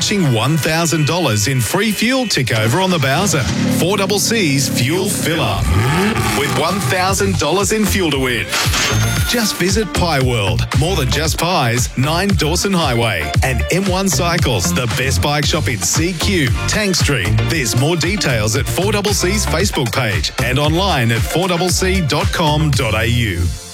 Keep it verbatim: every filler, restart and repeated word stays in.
watching one thousand dollars in free fuel tick over on the Bowser. four C C's Fuel Fill Up with one thousand dollars in fuel to win. Just visit Pie World, more than just pies, nine Dawson Highway, and M one Cycles, the best bike shop in C Q, Tank Street. There's more details at four C C's Facebook page and online at four c c dot com dot a u.